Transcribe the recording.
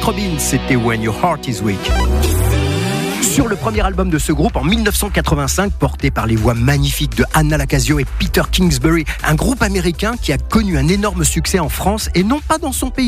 Kurt Cobain, c'était When Your Heart Is Weak. Sur le premier album de ce groupe, en 1985, porté par les voix magnifiques de Anna Lacasio et Peter Kingsbury, un groupe américain qui a connu un énorme succès en France et non pas dans son pays.